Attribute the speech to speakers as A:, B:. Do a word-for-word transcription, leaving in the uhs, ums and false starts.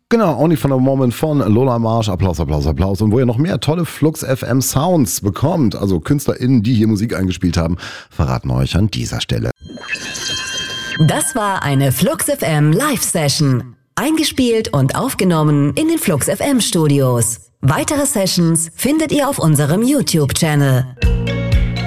A: Genau, Only von a Moment von Lola Marsch. Applaus, Applaus, Applaus. Und wo ihr noch mehr tolle Flux F M Sounds bekommt, also KünstlerInnen, die hier Musik eingespielt haben, verraten wir euch an dieser Stelle.
B: Das war eine Flux F M Live-Session. Eingespielt und aufgenommen in den Flux F M Studios. Weitere Sessions findet ihr auf unserem YouTube-Channel.